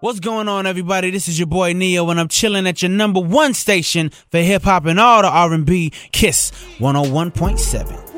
What's going on, everybody? This is your boy Neo, and I'm chilling at your number one station for hip hop and all the R&B, Kiss 101.7.